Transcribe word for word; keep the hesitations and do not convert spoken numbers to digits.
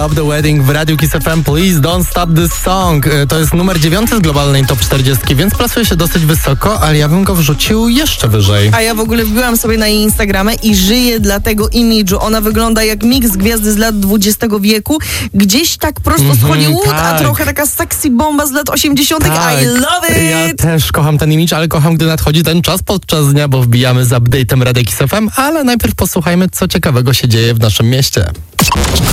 Stop the Wedding w Radiu Kiss F M. Please don't stop this song. To jest numer dziewiąty z globalnej top czterdziestki, więc plasuje się dosyć wysoko, ale ja bym go wrzucił jeszcze wyżej. A ja w ogóle wbiłam sobie na jej Instagramę i żyję dla tego imidżu. Ona wygląda jak miks gwiazdy z lat dwudziestego wieku. Gdzieś tak prosto z Mhm, Hollywood, tak. a trochę taka sexy bomba z lat osiemdziesiątych. I love it! Ja też kocham ten imidż, ale kocham, gdy nadchodzi ten czas podczas dnia, bo wbijamy z update'em Radia Kiss F M, ale najpierw posłuchajmy, co ciekawego się dzieje w naszym mieście.